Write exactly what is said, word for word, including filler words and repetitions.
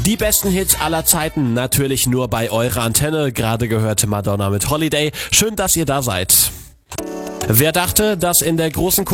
Die besten Hits aller Zeiten natürlich nur bei eurer Antenne. Gerade gehört Madonna mit Holiday. Schön, dass ihr da seid. Wer dachte, dass in der großen